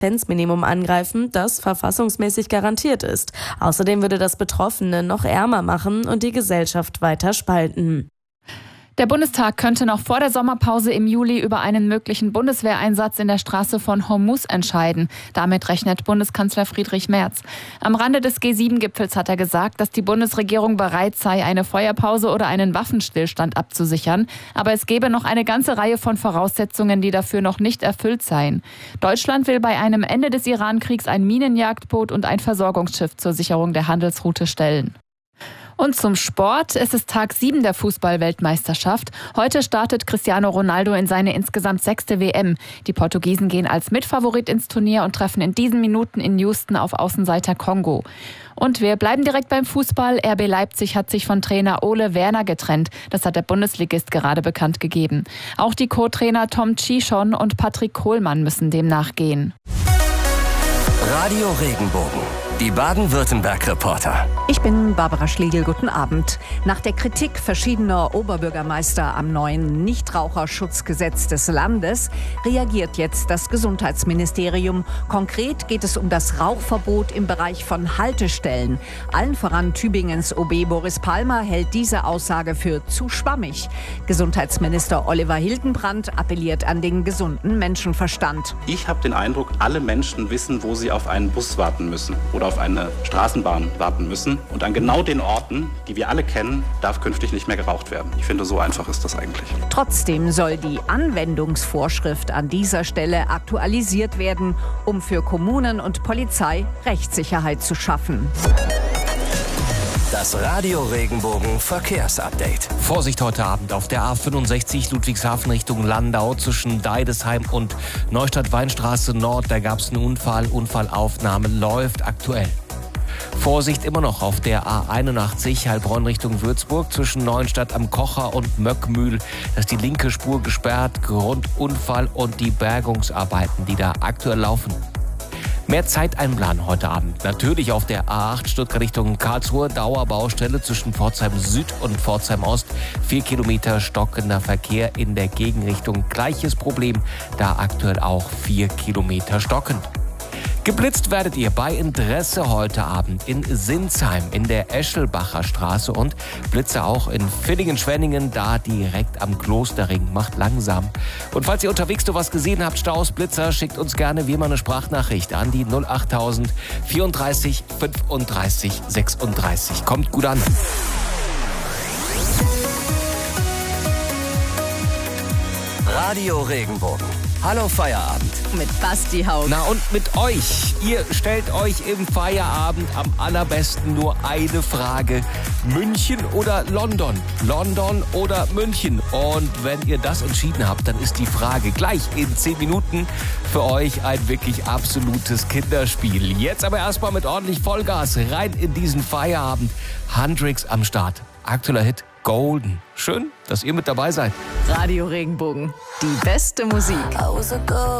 Existenzminimum angreifen, das verfassungsmäßig garantiert ist. Außerdem würde das Betroffene noch ärmer machen und die Gesellschaft weiter spalten. Der Bundestag könnte noch vor der Sommerpause im Juli über einen möglichen Bundeswehreinsatz in der Straße von Hormuz entscheiden. Damit rechnet Bundeskanzler Friedrich Merz. Am Rande des G7-Gipfels hat er gesagt, dass die Bundesregierung bereit sei, eine Feuerpause oder einen Waffenstillstand abzusichern. Aber es gebe noch eine ganze Reihe von Voraussetzungen, die dafür noch nicht erfüllt seien. Deutschland will bei einem Ende des Iran-Kriegs ein Minenjagdboot und ein Versorgungsschiff zur Sicherung der Handelsroute stellen. Und zum Sport. Es ist Tag 7 der Fußball-Weltmeisterschaft. Heute startet Cristiano Ronaldo in seine insgesamt 6. WM. Die Portugiesen gehen als Mitfavorit ins Turnier und treffen in diesen Minuten in Houston auf Außenseiter Kongo. Und wir bleiben direkt beim Fußball. RB Leipzig hat sich von Trainer Ole Werner getrennt. Das hat der Bundesligist gerade bekannt gegeben. Auch die Co-Trainer Tom Cichon und Patrick Kohlmann müssen dem nachgehen. Radio Regenbogen. Die Baden-Württemberg-Reporter. Ich bin Barbara Schlegel, guten Abend. Nach der Kritik verschiedener Oberbürgermeister am neuen Nichtraucherschutzgesetz des Landes reagiert jetzt das Gesundheitsministerium. Konkret geht es um das Rauchverbot im Bereich von Haltestellen. Allen voran Tübingens OB Boris Palmer hält diese Aussage für zu schwammig. Gesundheitsminister Oliver Hildenbrand appelliert an den gesunden Menschenverstand. Ich habe den Eindruck, alle Menschen wissen, wo sie auf einen Bus warten müssen oder auf eine Straßenbahn warten müssen. Und an genau den Orten, die wir alle kennen, darf künftig nicht mehr geraucht werden. Ich finde, so einfach ist das eigentlich. Trotzdem soll die Anwendungsvorschrift an dieser Stelle aktualisiert werden, um für Kommunen und Polizei Rechtssicherheit zu schaffen. Das Radio Regenbogen Verkehrsupdate. Vorsicht heute Abend auf der A65 Ludwigshafen Richtung Landau zwischen Deidesheim und Neustadt-Weinstraße Nord. Da gab es einen Unfall. Unfallaufnahme läuft aktuell. Vorsicht immer noch auf der A81 Heilbronn Richtung Würzburg zwischen Neuenstadt am Kocher und Möckmühl. Da ist die linke Spur gesperrt. Grund Unfall und die Bergungsarbeiten, die da aktuell laufen. Mehr Zeit einplanen heute Abend. Natürlich auf der A8 Stuttgart Richtung Karlsruhe. Dauerbaustelle zwischen Pforzheim Süd und Pforzheim Ost. 4 Kilometer stockender Verkehr in der Gegenrichtung. Gleiches Problem, da aktuell auch 4 Kilometer stockend. Geblitzt werdet ihr bei Interesse heute Abend in Sinsheim in der Eschelbacher Straße und Blitze auch in Villingen-Schwenningen, da direkt am Klosterring. Macht langsam. Und falls ihr unterwegs noch was gesehen habt, Staus, Blitzer, schickt uns gerne wie immer eine Sprachnachricht an die 08000 34 35 36. Kommt gut an. Radio Regenbogen. Hallo Feierabend. Mit Basti Haug. Na und mit euch. Ihr stellt euch im Feierabend am allerbesten nur eine Frage. München oder London? London oder München? Und wenn ihr das entschieden habt, dann ist die Frage gleich in 10 Minuten für euch ein wirklich absolutes Kinderspiel. Jetzt aber erstmal mit ordentlich Vollgas rein in diesen Feierabend. Hendrix am Start. Aktueller Hit Golden. Schön, dass ihr mit dabei seid. Radio Regenbogen. Die beste Musik.